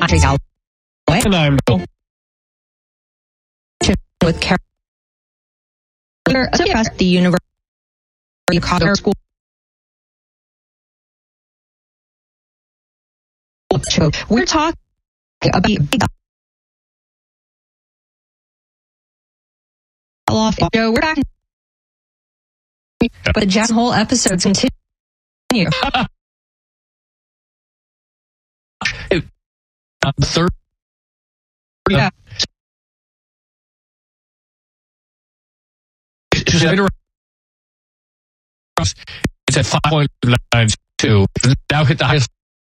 Patrick Galloway. And I'm with Carol at the University of Chicago School. We're talking about we're back, but the Jackson Hole episodes continue. Third. Yeah. It's at 5.92. Now hit the highest.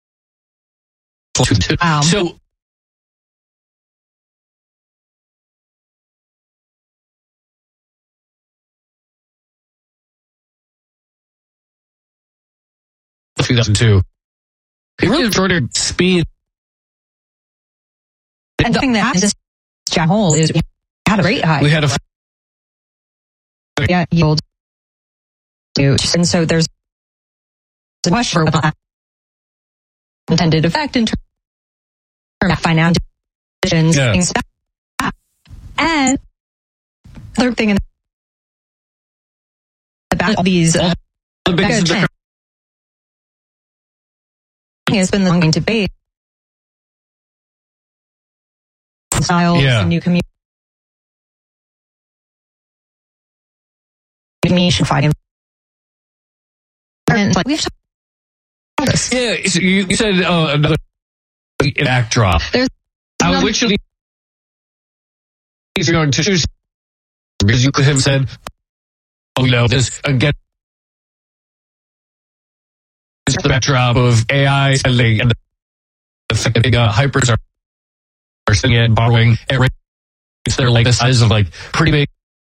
So (2002), it really shorted speed. And the thing that happens is Jackson Hole is we had a rate high. We had a yield, and so there's a question for intended effect in terms of financial decisions, things like that. And the other thing about all these has been the ongoing debate. Styles and new communication fighting. And like we've talked about this. Yeah, so you said another backdrop. Which of these are going to choose? Because you could have said, this again is the backdrop of AI spending and the fact that big hypers are sitting and borrowing at rates that are like the size of like pretty big,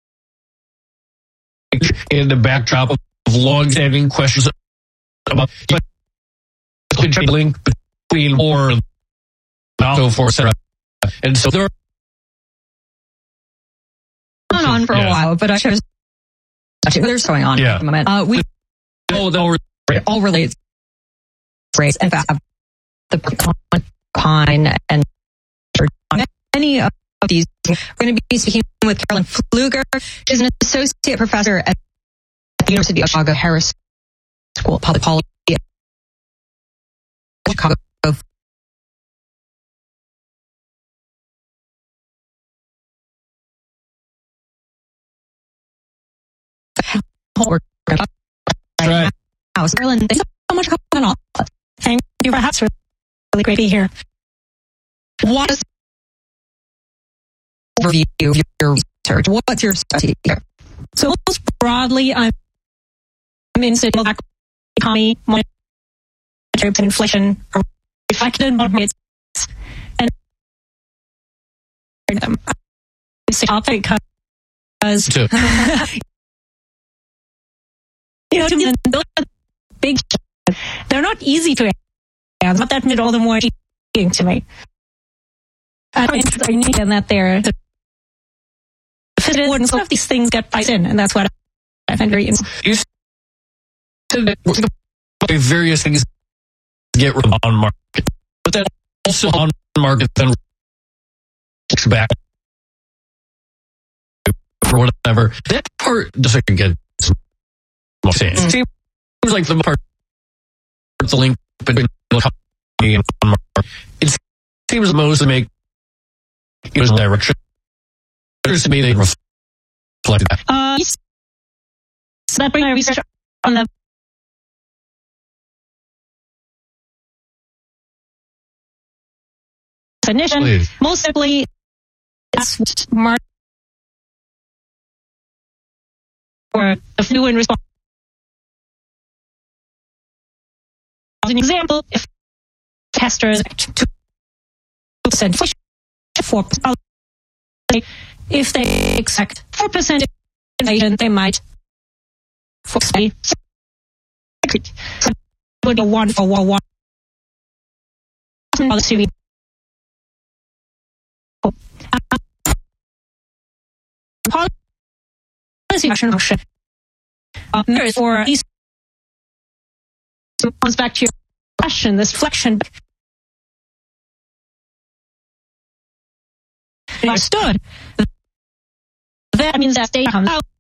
in the backdrop of long-standing questions about the link between war and so forth, etc. And so there are on for a while, but I chose there's going on at the moment. We all relates race. In fact, the Pine and many of these. We're going to be speaking with Carolyn Pfluger. She's an associate professor at the University of Chicago Harris School of Public Policy at Chicago. Right. Carolyn, thanks so much for coming on. Thank you for having us. Really great to be here. What is the overview of your research? What's your study here? So most broadly, I'm in studying economy, monetary and inflation are reflected in markets and them. It's a topic because to me, big, they're not easy to answer, but that made all the more intriguing to me. I need that there to fit in, and some of these things get priced in, and that's what I find very interesting. You said that various things get on market, but then also on market then looks back for whatever. That part doesn't get sense. It seems like the part, the link between the company and on market, it seems most to make direction. To me, they reflect that. So that brings my research on the definition. Please. Most simply, that's market or the flu in response. As an example, if testers 2% inflation, 4%, if they expect 4% inflation, they might foresee would be 1 for 1. Policy action for these comes back to your question, this flexion understood, that means that state comes out